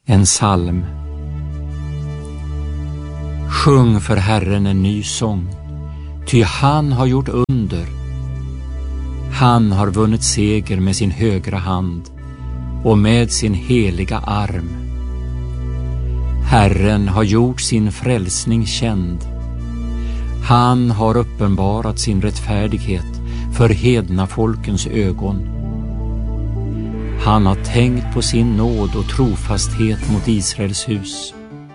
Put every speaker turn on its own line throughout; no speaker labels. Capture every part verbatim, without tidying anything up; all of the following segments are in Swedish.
En psalm. Sjung för Herren en ny sång, ty han har gjort under. Han har vunnit seger med sin högra hand och med sin heliga arm. Herren har gjort sin frälsning känd. Han har uppenbarat sin rättfärdighet för hedna folkens ögon. Han har tänkt på sin nåd och trofasthet mot Israels hus.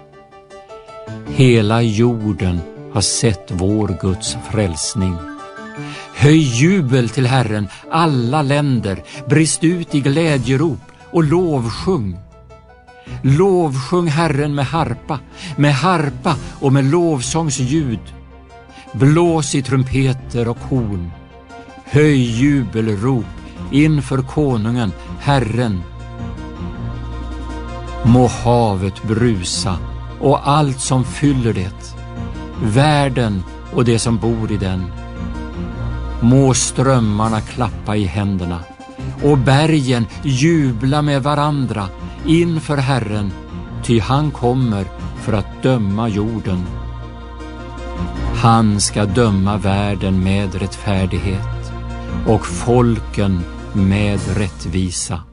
Hela jorden har sett vår Guds frälsning. Höj jubel till Herren, alla länder, brist ut i glädjerop och lovsjung. Lovsjung Herren med harpa, med harpa och med lovsångsljud. Blås i trumpeter och horn. Höj jubelrop inför konungen, Herren. Må havet brusa och allt som fyller det, världen och det som bor i den. Må strömmarna klappa i händerna och bergen jubla med varandra inför Herren, ty han kommer för att döma jorden. Han ska döma världen med rättfärdighet och folken med rättvisa.